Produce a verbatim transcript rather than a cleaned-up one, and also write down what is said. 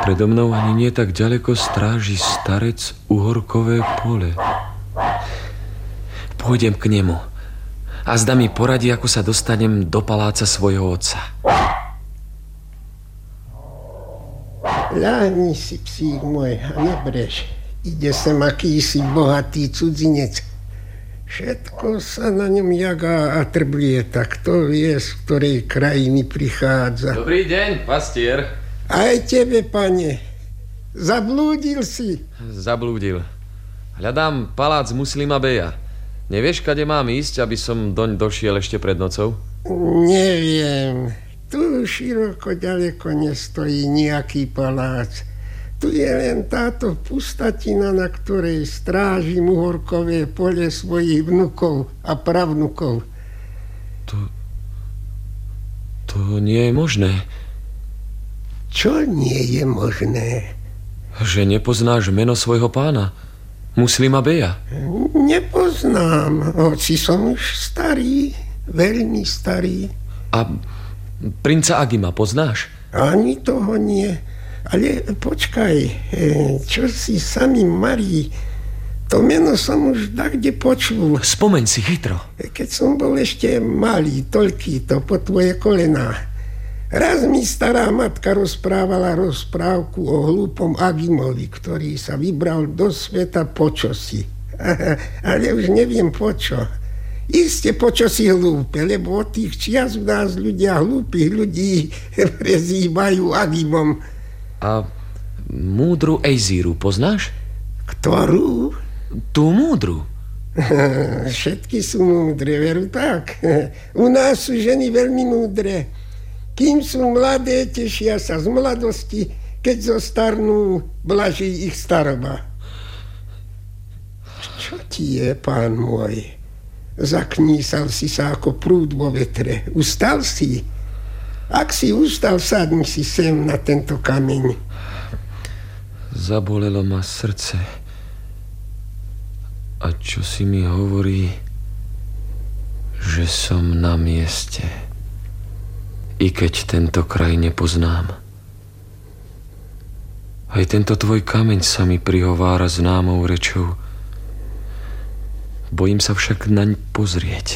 Predo mnou ani nie tak ďaleko stráži starec uhorkové pole. Pôjdem k nemu a zda mi poradí, ako sa dostanem do paláca svojho otca. Ľahni si, psík môj, a nebrež. Ide sem akýsi bohatý cudzinec. Všetko sa na ňom jagá a trblieta. Kto vie, z ktorej krajiny prichádza. Dobrý deň, pastier. Aj tebe, pane. Zablúdil si. Zablúdil. Hľadám palác Muslima Beja. Nevieš, kade mám ísť, aby som doň došiel ešte pred nocou? Neviem. Tu široko ďaleko nestojí nejaký palác. Tu je len táto pustatina, na ktorej stráži uhorkové pole svojich vnukov a pravnukov. To... To nie je možné. Čo nie je možné? Že nepoznáš meno svojho pána, Muslima Beja? Nepoznám, hoci som už starý, veľmi starý. A princa Agima poznáš? Ani toho nie. Ale počkaj, čo si sami marí, to meno som už dakde počul. Spomeň si chytro. Keď som bol ešte malý, toľký to po tvoje kolená. Raz mi stará matka rozprávala rozprávku o hlúpom Agimovi, ktorý sa vybral do sveta po čosi. Ale už neviem po čo. Iste po čosi hlúpe, lebo od tých čias v nás ľudia hlúpych ľudí prezývajú Agimom. A múdru Ejzíru poznáš? Ktorú? Tú múdru. Všetky sú múdre, veru tak. U nás sú ženy veľmi múdre. Kým sú mladé, tešia sa z mladosti, keď zostarnú, blaží ich staroba. Čo ti je, pán môj? Zaknísal si sa ako prúd vo vetre. Ustal si? Ak si ustal, sadni si sem na tento kameň. Zabolelo ma srdce. A čo si mi hovorí, že som na mieste. I keď tento kraj nepoznám. Aj tento tvoj kameň sa mi prihovára známou rečou. Bojím sa však naň pozrieť.